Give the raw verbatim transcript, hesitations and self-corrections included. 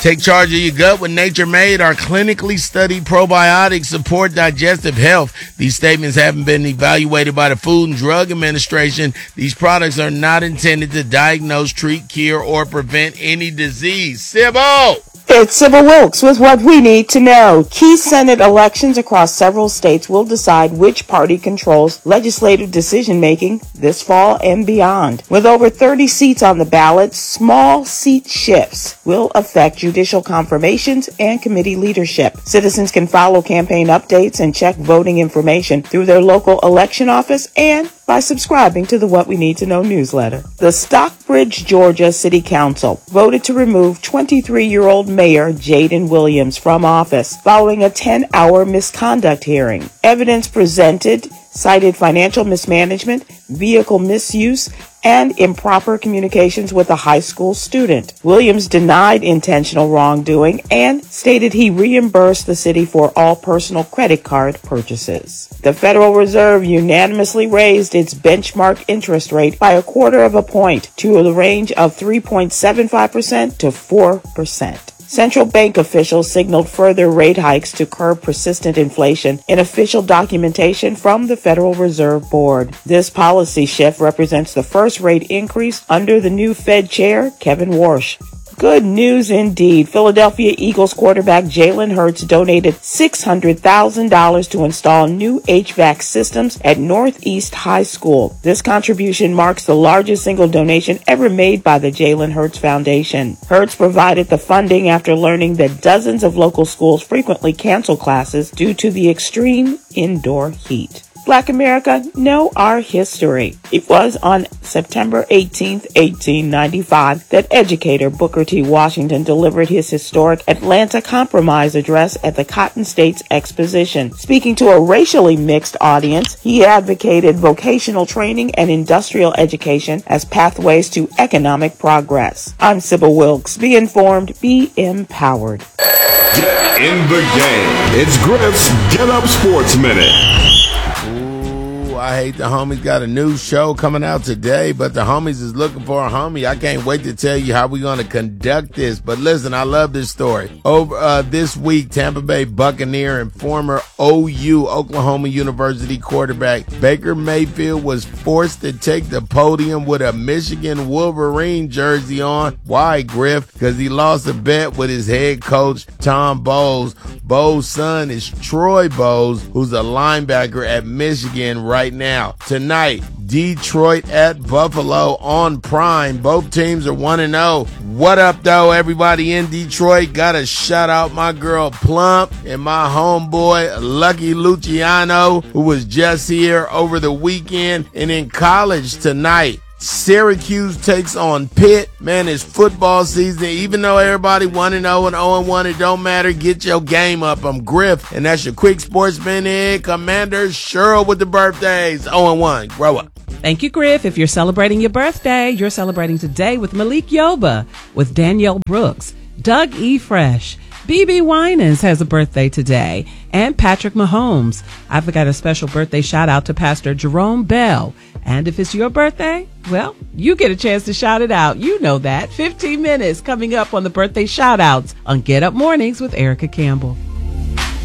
Take charge of your gut with Nature Made. Our clinically studied probiotics support digestive health. These statements haven't been evaluated by the Food and Drug Administration. These products are not intended to diagnose, treat, cure, or prevent any disease. Sybil! It's Sybil Wilkes with what we need to know. Key Senate elections across several states will decide which party controls legislative decision-making this fall and beyond. With over thirty seats on the ballot, small seat shifts will affect judicial confirmations and committee leadership. Citizens can follow campaign updates and check voting information through their local election office and by subscribing to the What We Need to Know newsletter. The Stockbridge, Georgia City Council voted to remove twenty-three-year-old Mayor Jaden Williams from office following a ten-hour misconduct hearing. Evidence presented cited financial mismanagement, vehicle misuse, and improper communications with a high school student. Williams denied intentional wrongdoing and stated he reimbursed the city for all personal credit card purchases. The Federal Reserve unanimously raised its benchmark interest rate by a quarter of a point to the range of three point seven five percent to four percent. Central bank officials signaled further rate hikes to curb persistent inflation in official documentation from the Federal Reserve Board. This policy shift represents the first rate increase under the new Fed chair, Kevin Warsh. Good news indeed. Philadelphia Eagles quarterback Jalen Hurts donated six hundred thousand dollars to install new H V A C systems at Northeast High School. This contribution marks the largest single donation ever made by the Jalen Hurts Foundation. Hurts provided the funding after learning that dozens of local schools frequently cancel classes due to the extreme indoor heat. Black America, know our history. It was on September eighteenth, eighteen ninety-five, that educator Booker T. Washington delivered his historic Atlanta Compromise address at the Cotton States Exposition. Speaking to a racially mixed audience, he advocated vocational training and industrial education as pathways to economic progress. I'm Sybil Wilkes. Be informed, be empowered. Get in the game. It's Griff's Get Up Sports Minute. I hate the homies got a new show coming out today, but the homies is looking for a homie. I can't wait to tell you how we're going to conduct this. But listen, I love this story. Over uh, this week, Tampa Bay Buccaneer and former O U Oklahoma University quarterback Baker Mayfield was forced to take the podium with a Michigan Wolverine jersey on. Why, Griff? Because he lost a bet with his head coach, Tom Bowles. Bowles' son is Troy Bowles, who's a linebacker at Michigan right now. Tonight, Detroit at Buffalo on Prime. Both teams are one and oh. What up, though, everybody in Detroit? Gotta shout out my girl Plump and my homeboy Lucky Luciano, who was just here over the weekend. And in college tonight, Syracuse takes on Pitt. Man, it's football season. Even though everybody one and oh and oh and one, it don't matter. Get your game up. I'm Griff, and that's your quick sports minute. Commander Cheryl with the birthdays. oh and one. Grow up. Thank you, Griff. If you're celebrating your birthday, you're celebrating today with Malik Yoba, with Danielle Brooks, Doug E. Fresh, B B Winans has a birthday today, and Patrick Mahomes. I've got a special birthday shout out to Pastor Jerome Bell. And if it's your birthday, well, you get a chance to shout it out. You know that. fifteen minutes coming up on the birthday shout outs on Get Up Mornings with Erica Campbell.